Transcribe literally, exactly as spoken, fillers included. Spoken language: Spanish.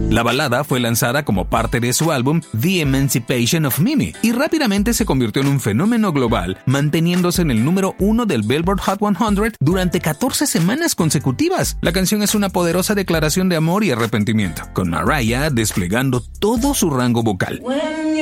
La balada fue lanzada como parte de su álbum The Emancipation of Mimi y rápidamente se convirtió en un fenómeno global, manteniéndose en el número uno del Billboard Hot cien durante catorce semanas consecutivas. La canción es una poderosa declaración de amor y arrepentimiento, con Mariah desplegando todo su rango vocal.